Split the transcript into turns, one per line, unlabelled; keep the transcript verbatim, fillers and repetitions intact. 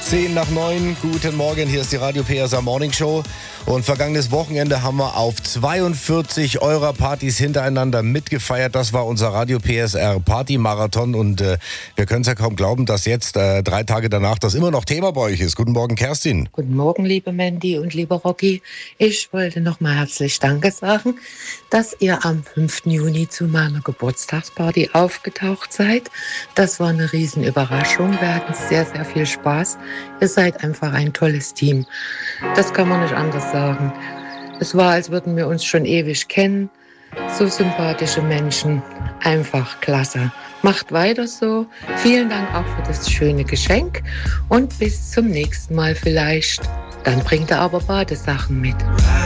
zehn nach neun, guten Morgen, hier ist die Radio P S R Morning Show. Und vergangenes Wochenende haben wir auf zweiundvierzig Euro-Partys hintereinander mitgefeiert. Das war unser Radio P S R Party-Marathon und äh, wir können es ja kaum glauben, dass jetzt, äh, drei Tage danach, das immer noch Thema bei euch ist. Guten Morgen, Kerstin.
Guten Morgen, liebe Mandy und lieber Rocky. Ich wollte nochmal herzlich Danke sagen, dass ihr am fünften Juni zu meiner Geburtstagsparty aufgetaucht seid. Das war eine Riesenüberraschung. Wir hatten sehr, sehr viel Spaß. Ihr seid einfach ein tolles Team. Das kann man nicht anders sagen. Es war, als würden wir uns schon ewig kennen. So sympathische Menschen. Einfach klasse. Macht weiter so. Vielen Dank auch für das schöne Geschenk. Und bis zum nächsten Mal vielleicht. Dann bringt er aber Badesachen mit.